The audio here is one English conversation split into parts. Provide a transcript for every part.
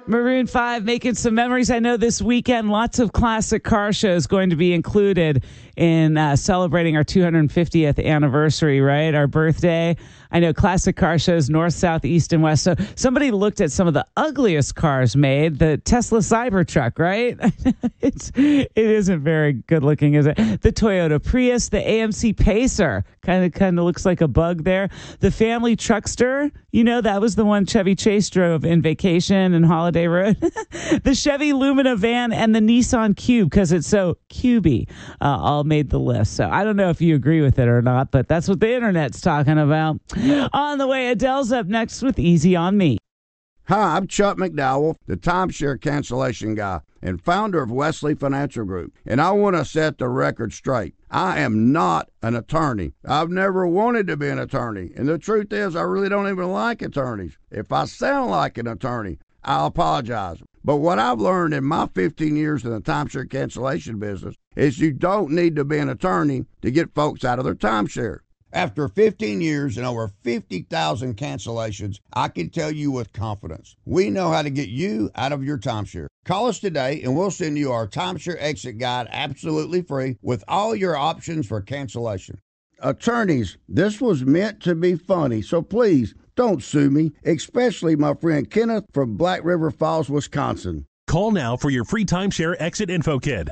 Maroon 5 making some memories. I know this weekend lots of classic car shows going to be included in celebrating our 250th anniversary, right? Our birthday. I know classic car shows north, south, east, and west. So somebody looked at some of the ugliest cars made. The Tesla Cybertruck, right? It isn't very good looking, is it? The Toyota Prius, the AMC Pacer, kind of looks like a bug there. The family truckster, that was the one Chevy Chase drove in Vacation and Holiday Road. The Chevy Lumina van and the Nissan Cube, because it's so cubey, all made the list. So I don't know if you agree with it or not, but that's what the internet's talking about. On the way, Adele's up next with Easy on Me. Hi, I'm Chuck McDowell, the timeshare cancellation guy and founder of Wesley Financial Group, and I want to set the record straight. I am not an attorney. I've never wanted to be an attorney, and the truth is I really don't even like attorneys. If I sound like an attorney, I'll apologize. But what I've learned in my 15 years in the timeshare cancellation business is you don't need to be an attorney to get folks out of their timeshare. After 15 years and over 50,000 cancellations, I can tell you with confidence, we know how to get you out of your timeshare. Call us today and we'll send you our timeshare exit guide absolutely free with all your options for cancellation. Attorneys, this was meant to be funny, so please don't sue me, especially my friend Kenneth from Black River Falls, Wisconsin. Call now for your free timeshare exit info kit.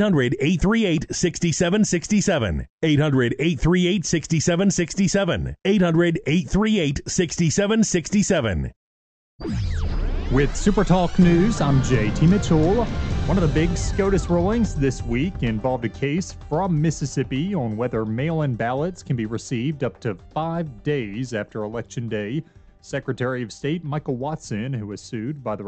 800-838-6767. 800-838-6767. 800-838-6767. With Super Talk News, I'm JT Mitchell. One of the big SCOTUS rulings this week involved a case from Mississippi on whether mail-in ballots can be received up to 5 days after Election Day. Secretary of State Michael Watson, who was sued by the